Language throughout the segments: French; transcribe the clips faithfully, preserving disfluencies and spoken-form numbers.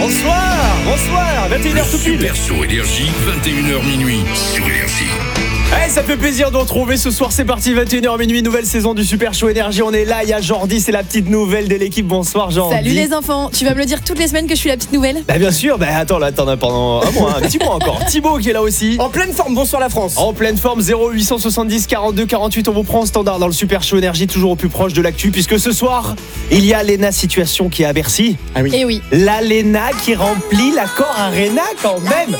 Bonsoir, bonsoir, vingt et une heures tout pile. Super Show Énergie, vingt et une heures minuit sur Énergie. Hey, ça fait plaisir de retrouver ce soir, c'est parti, vingt et une heures minuit, nouvelle saison du Super Show Énergie. On est là, il y a Jordi, c'est la petite nouvelle de l'équipe. Bonsoir Jordi. Salut les enfants, tu vas me le dire toutes les semaines que je suis la petite nouvelle? Bah bien sûr, bah attends, là t'en as pendant un mois, un petit mois encore. Thibaut qui est là aussi. En pleine forme, bonsoir la France. En pleine forme, zéro huit cent soixante-dix quarante-deux quarante-huit, on vous prend en standard dans le Super Show Énergie, toujours au plus proche de l'actu, puisque ce soir, il y a Léna Situation qui est à Bercy. Ah oui. Et oui. La Léna qui remplit l'accord Arena quand même.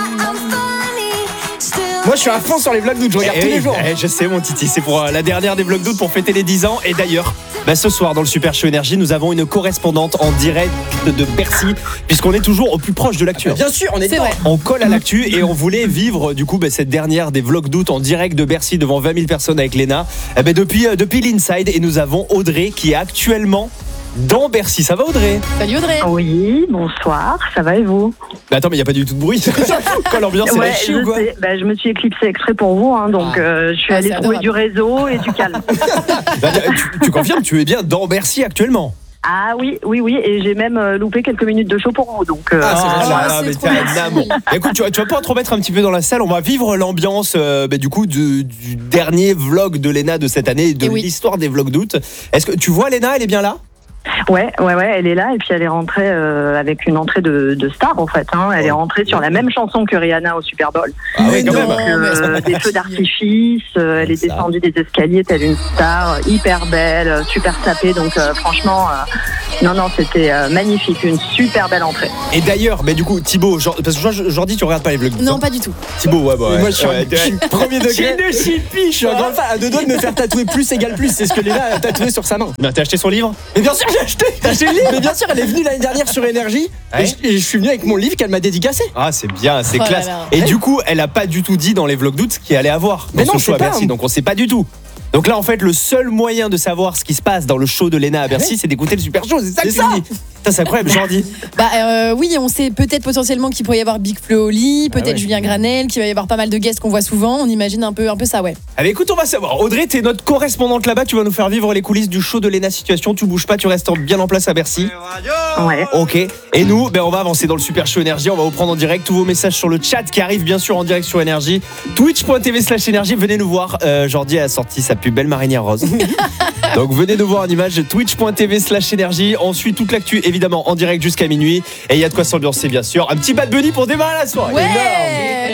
Moi je suis à fond sur les vlogs d'août, je regarde Eh tous oui, les jours. eh, je sais mon Titi, c'est pour euh, la dernière des vlogs d'août pour fêter les dix ans. Et d'ailleurs, bah, ce soir dans le Super Show Énergie, nous avons une correspondante en direct de Bercy, puisqu'on est toujours au plus proche de l'actu. Bien sûr, on est C'est dedans. vrai. On colle à l'actu et on voulait vivre du coup bah, cette dernière des vlogs d'août en direct de Bercy devant vingt mille personnes avec Léna. Eh ben, depuis, euh, depuis l'Inside, et nous avons Audrey qui est actuellement dans Bercy. Ça va Audrey? Salut Audrey. Oui, bonsoir, ça va et vous? Bah attends, mais il n'y a pas du tout de bruit. Quoi, l'ambiance elle Ouais, est chie je ou quoi? sais. Bah, je me suis éclipsée exprès pour vous, hein, donc Ah. euh, je suis Ah, allée c'est trouver adorable. du réseau et du calme. Bah, tu, tu confirmes, tu es bien dans Bercy actuellement? Ah oui, oui, oui, et j'ai même euh, loupé quelques minutes de show pour vous, donc... euh, Ah, c'est Ah gentil. là Ah, là, c'est mais trop t'es un gentil. amour. Écoute, tu vas, tu vas pas te remettre un petit peu dans la salle. On va vivre l'ambiance euh, bah, du coup du, du dernier vlog de Léna de cette année, de Eh oui. l'histoire des vlogs d'août. Est-ce que tu vois Léna, elle est bien là? Ouais, ouais, ouais, elle est là, et puis elle est rentrée euh, avec une entrée de, de star, en fait. Hein. Elle Oh. est rentrée sur la même chanson que Rihanna au Super Bowl. Ah oui, quand non. même. mais c'est Euh, pas des feux possible. d'artifice, euh, elle est Ça. descendue des escaliers telle une star, hyper belle, euh, super sapée, donc euh, franchement, euh, non, non, c'était euh, magnifique, une super belle entrée. Et d'ailleurs, mais du coup, Thibaut, Jor- parce que Jor- Jordi, tu regardes pas les vlogs d'août, Non, hein? pas du tout. Thibaut, ouais, bah, ouais. Moi je suis, Ouais, je suis premier degré. J'ai de chipi, Je suis un grand fan, à deux doigts de me faire tatouer plus égale plus. C'est ce que Léna a tatoué sur sa main. Bah, t'as acheté son livre? Mais bien sûr, j'ai acheté. T'as acheté le livre? Mais bien sûr, elle est venue l'année dernière sur Énergie. Ouais. Et, je, et je suis venu avec mon livre qu'elle m'a dédicacé. Ah, c'est bien, c'est Oh là classe. là. Et du coup, elle a pas du tout dit dans les vlogs d'août ce qu'il allait avoir dans Mais son non, show à c'est pas Bercy, un- donc on sait pas du tout. Donc là, en fait, le seul moyen de savoir ce qui se passe dans le show de Léna à Bercy, c'est d'écouter le Super Show. C'est ça que C'est tu ça. me dis. Ça, c'est incroyable, Jordi. Bah euh, oui, on sait peut-être potentiellement qu'il pourrait y avoir Big Flo au lit, peut-être Ah ouais. Julien Granel, qu'il va y avoir pas mal de guests qu'on voit souvent. On imagine un peu, un peu ça, ouais. Allez, écoute, on va savoir. Audrey, t'es notre correspondante là-bas. Tu vas nous faire vivre les coulisses du show de Léna Situation. Tu bouges pas, tu restes en- bien en place à Bercy. Ouais. Ok. Et nous, ben, on va avancer dans le Super Show Énergie. On va vous prendre en direct tous vos messages sur le chat qui arrivent bien sûr en direct sur Énergie. Twitch.tv slash Énergie. Venez nous voir. Euh, Jordi a sorti sa plus belle marinière rose. Donc venez nous voir en image. Twitch.tv slash Énergie. On suit toute l'actu évidemment en direct jusqu'à minuit. Et il y a de quoi s'ambiancer bien sûr. Un petit Bad Bunny pour démarrer la soirée. Ouais.